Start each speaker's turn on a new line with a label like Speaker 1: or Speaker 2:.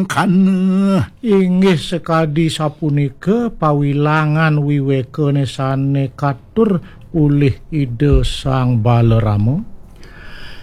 Speaker 1: mangkan
Speaker 2: inggih sekadi sapunika pawilangan wiweke nesane katur ulih ide Sang Balerama.